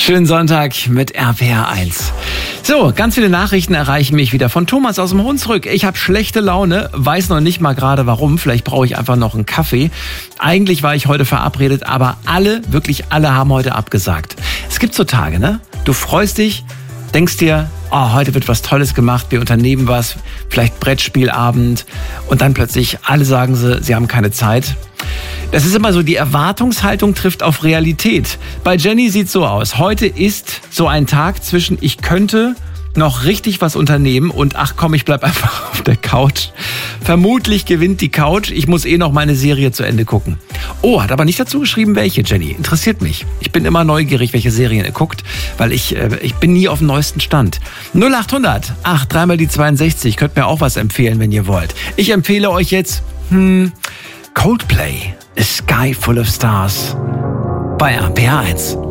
Schönen Sonntag mit RPR1. So, ganz viele Nachrichten erreichen mich wieder von Thomas aus dem Hunsrück. Ich habe schlechte Laune, weiß noch nicht mal gerade warum. Vielleicht brauche ich einfach noch einen Kaffee. Eigentlich war ich heute verabredet, aber wirklich alle haben heute abgesagt. Es gibt so Tage, ne? Du freust dich, denkst dir, oh, heute wird was Tolles gemacht, wir unternehmen was, vielleicht Brettspielabend und dann plötzlich alle sagen sie haben keine Zeit. Das ist immer so, die Erwartungshaltung trifft auf Realität. Bei Jenny sieht's so aus. Heute ist so ein Tag zwischen ich könnte noch richtig was unternehmen und ach komm, ich bleib einfach auf der Couch. Vermutlich gewinnt die Couch. Ich muss noch meine Serie zu Ende gucken. Oh, hat aber nicht dazu geschrieben, welche, Jenny. Interessiert mich. Ich bin immer neugierig, welche Serien ihr guckt, weil ich bin nie auf dem neuesten Stand. 0800 3 die 62. Könnt mir auch was empfehlen, wenn ihr wollt. Ich empfehle euch jetzt Coldplay, A Sky Full of Stars bei RPR1.